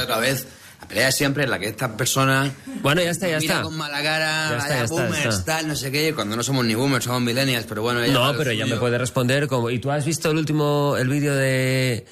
otra vez. La pelea es siempre en la que esta persona... Bueno, ya está. Mira con mala cara, vaya boomers, tal, no sé qué, cuando no somos ni boomers, somos millennials, pero bueno... No, pero ella me puede responder como... ¿Y tú has visto el vídeo de...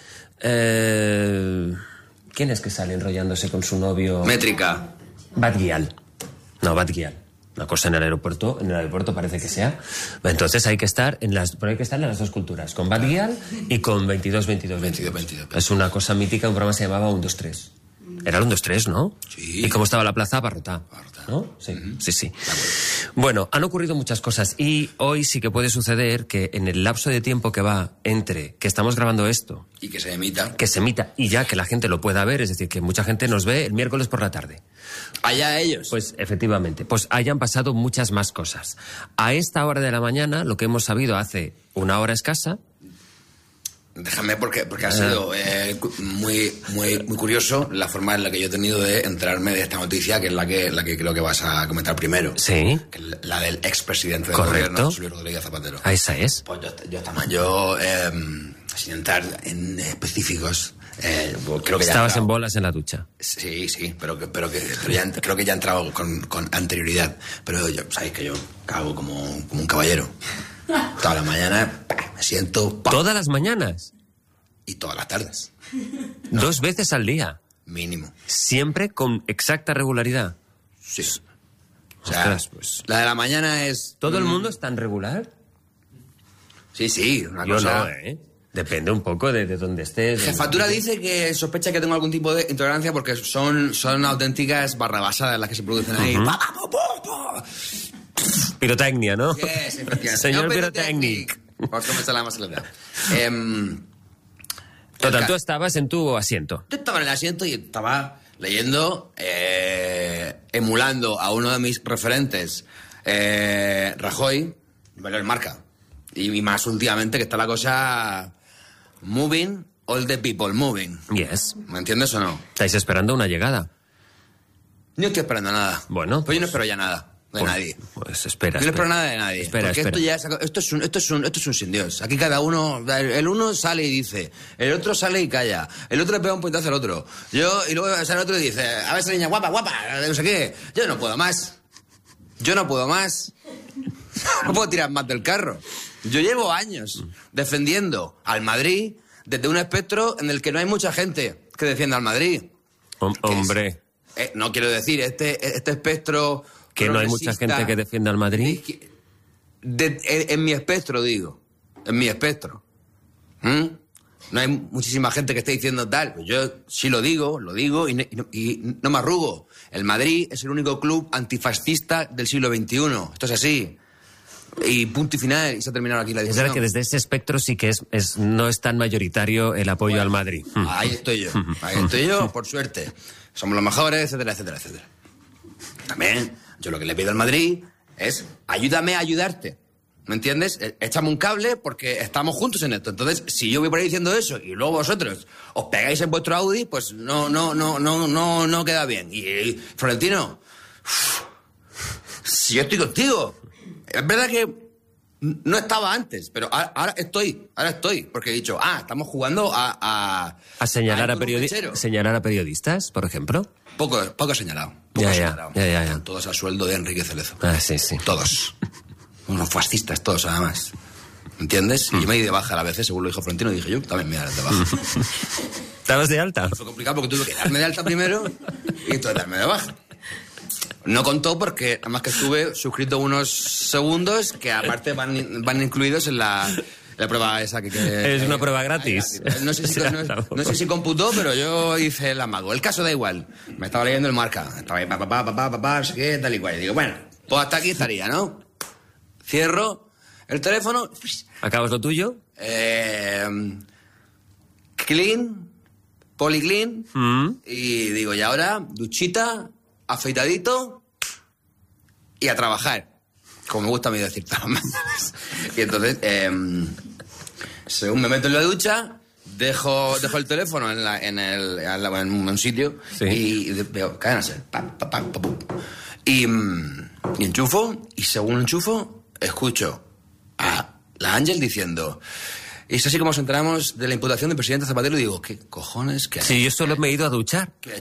¿Quién es que sale enrollándose con su novio? Métrica. Badgial. No, Badgial. Una cosa en el aeropuerto parece que sea. Entonces hay que estar en las dos culturas, con Badgial y con 22-22-22. Es una cosa mítica, un programa se llamaba 1-2-3. Era el 1-2-3, ¿no? Sí. ¿Y cómo estaba la plaza? Abarrotada, ¿no? Sí, sí. Bueno, han ocurrido muchas cosas y hoy sí que puede suceder que en el lapso de tiempo que va entre que estamos grabando esto... Y que se emita. Que se emita y ya que la gente lo pueda ver, es decir, que mucha gente nos ve el miércoles por la tarde. Allá ellos. Pues efectivamente, pues hayan pasado muchas más cosas. A esta hora de la mañana, lo que hemos sabido hace una hora escasa... Déjame, porque ha sido muy curioso la forma en la que yo he tenido de enterarme de esta noticia, que es la que creo que vas a comentar primero. Sí. Que es la del expresidente del Correcto. gobierno, José Luis Rodríguez Zapatero. Ah, esa es. Pues sin entrar en específicos, creo que ya estabas en bolas en la ducha. Sí, pero ya creo que ya he entrado con anterioridad. Pero sabéis que yo cago como un caballero. Todas las mañanas me siento... ¿Todas las mañanas? Y todas las tardes. 2 veces al día. Mínimo. ¿Siempre con exacta regularidad? Sí. O sea, ostras, pues... La de la mañana es... ¿Todo el mundo es tan regular? Sí, una yo cosa... no, Depende un poco de dónde estés. Jefatura dice que sospecha que tengo algún tipo de intolerancia porque son auténticas barrabasadas las que se producen ahí. Pirotecnia, ¿no? Yes, efectivamente. Señor Pirotecnic. Vamos a comenzar la más celebridad. Total, tú estabas en tu asiento. Yo estaba en el asiento y estaba leyendo, emulando a uno de mis referentes, Rajoy, el Marca. Y más últimamente que está la cosa moving, all the people moving. Yes. ¿Me entiendes o no? ¿Estáis esperando una llegada? No estoy esperando nada. Bueno, pues yo no espero ya nada. De nadie. Pues espera. Yo no espero nada de nadie. Espera. Esto es un sin Dios. Aquí cada uno, el uno sale y dice, el otro sale y calla, el otro le pega un puñetazo al otro. Y luego sale el otro y dice, a ver esa niña guapa, no sé qué. Yo no puedo más. No puedo tirar más del carro. Yo llevo años defendiendo al Madrid desde un espectro en el que no hay mucha gente que defienda al Madrid. Hombre. No quiero decir, este espectro... Que no hay mucha gente que defienda al Madrid. En mi espectro, digo. En mi espectro. No hay muchísima gente que esté diciendo tal. Pues yo sí lo digo y no me arrugo. El Madrid es el único club antifascista del siglo XXI. Esto es así. Y punto y final. Y se ha terminado aquí la discusión. Es verdad que desde ese espectro sí que no es tan mayoritario el apoyo al Madrid. Ahí estoy yo, por suerte. Somos los mejores, etcétera, etcétera, etcétera. También... Yo lo que le pido al Madrid es ayúdame a ayudarte. ¿Me entiendes? Échame un cable porque estamos juntos en esto. Entonces, si yo voy por ahí diciendo eso y luego vosotros os pegáis en vuestro Audi, pues no queda bien. Y Florentino, si yo estoy contigo. Es verdad que no estaba antes, pero ahora estoy. Porque he dicho, estamos jugando a señalar a periodistas, por ejemplo. Poco señalado. Ya. Todos a sueldo de Enrique Cerezo. Sí. Todos. Unos fascistas todos, además. ¿Entiendes? Y yo me di de baja a veces, según lo dijo Florentino, dije yo, también me daré de baja. ¿Estabas de alta? Fue complicado porque tuve que darme de alta primero y entonces darme de baja. No contó porque, además que estuve suscrito unos segundos que aparte van incluidos en la prueba esa que es una prueba gratis. No sé si computó, pero yo hice el amago. El caso da igual. Me estaba leyendo el Marca. Estaba ahí, papá, no sé qué, tal y cual. Y digo, bueno, pues hasta aquí estaría, ¿no? Cierro el teléfono. ¿Acabas lo tuyo? Clean, policlean. Y digo, y ahora, duchita, afeitadito y a trabajar. Como me gusta a mí decir todas las mañanas. Y entonces, según me meto en la ducha, dejo el teléfono en un sitio. Sí. Y veo, cadenas, y enchufo, y según enchufo, escucho a la Ángel diciendo... Y es así como nos enteramos de la imputación del presidente Zapatero y digo, ¿qué cojones? ¿Qué sí, yo solo me he ido a duchar.